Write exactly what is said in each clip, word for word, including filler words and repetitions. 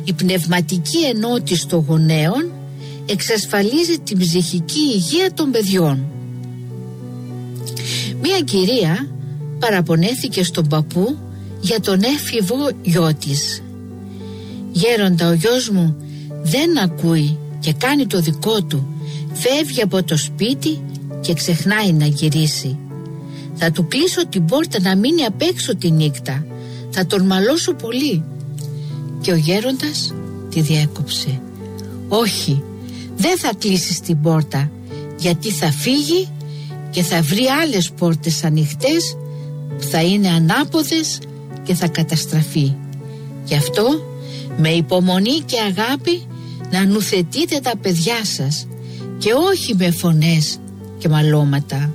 Η πνευματική ενότηση των γονέων εξασφαλίζει την ψυχική υγεία των παιδιών. Μία κυρία παραπονέθηκε στον παππού για τον έφηβο γιο της. «Γέροντα, ο γιος μου δεν ακούει και κάνει το δικό του. Φεύγει από το σπίτι και ξεχνάει να γυρίσει. Θα του κλείσω την πόρτα να μείνει απ' έξω τη νύχτα. Θα τον μαλώσω πολύ». Και ο γέροντας τη διέκοψε. «Όχι, δεν θα κλείσεις την πόρτα, γιατί θα φύγει και θα βρει άλλες πόρτες ανοιχτές που θα είναι ανάποδες και θα καταστραφεί. Γι' αυτό με υπομονή και αγάπη να νουθετείτε τα παιδιά σας και όχι με φωνές και μαλώματα».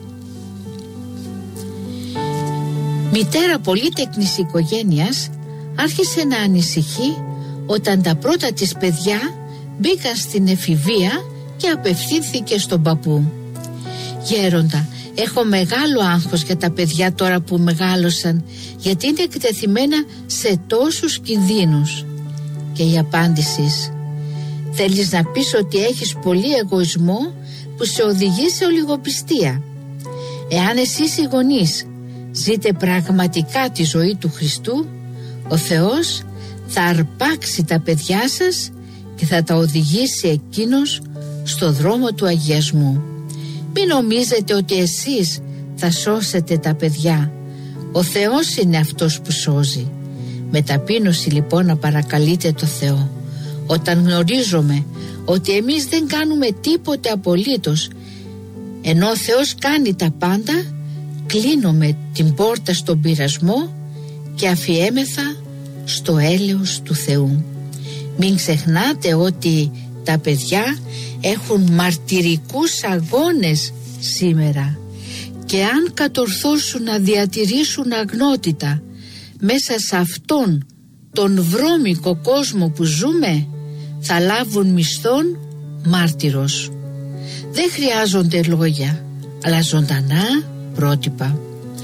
Μητέρα πολύτεκνης οικογένειας άρχισε να ανησυχεί όταν τα πρώτα της παιδιά μπήκαν στην εφηβεία και απευθύνθηκε στον παππού. «Γέροντα, έχω μεγάλο άγχος για τα παιδιά τώρα που μεγάλωσαν, γιατί είναι εκτεθειμένα σε τόσους κινδύνους». Και η απάντηση: «Θέλεις να πεις ότι έχεις πολύ εγωισμό που σε οδηγεί σε ολιγοπιστία. Εάν εσείς οι γονείς ζείτε πραγματικά τη ζωή του Χριστού, ο Θεός θα αρπάξει τα παιδιά σας και θα τα οδηγήσει εκείνος στο δρόμο του αγιασμού. Μην νομίζετε ότι εσείς θα σώσετε τα παιδιά. Ο Θεός είναι αυτός που σώζει. Με ταπείνωση λοιπόν να παρακαλείτε το Θεό. Όταν γνωρίζουμε ότι εμείς δεν κάνουμε τίποτε απολύτως, ενώ ο Θεός κάνει τα πάντα, κλείνουμε την πόρτα στον πειρασμό και αφιέμεθα στο έλεος του Θεού. Μην ξεχνάτε ότι τα παιδιά έχουν μαρτυρικούς αγώνες σήμερα, και αν κατορθώσουν να διατηρήσουν αγνότητα μέσα σε αυτόν τον βρώμικο κόσμο που ζούμε, θα λάβουν μισθόν μάρτυρος. Δεν χρειάζονται λόγια, αλλά ζωντανά πρότυπα.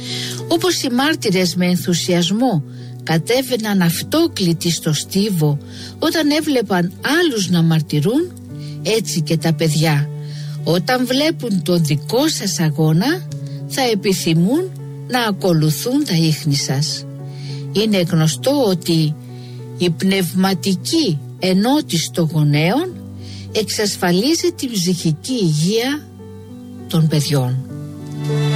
Όπως οι μάρτυρες με ενθουσιασμό κατέβαιναν αυτόκλητοι στο στίβο όταν έβλεπαν άλλους να μαρτυρούν, έτσι και τα παιδιά όταν βλέπουν τον δικό σας αγώνα θα επιθυμούν να ακολουθούν τα ίχνη σας. Είναι γνωστό ότι η πνευματική ενότηση των γονέων εξασφαλίζει την ψυχική υγεία των παιδιών.